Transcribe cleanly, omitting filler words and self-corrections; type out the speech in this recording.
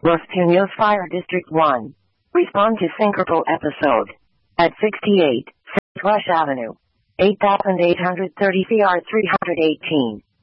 Los Pinos Fire District 1. Respond to synchrotron episode. At 68, South Rush Avenue. 8830 CR 318.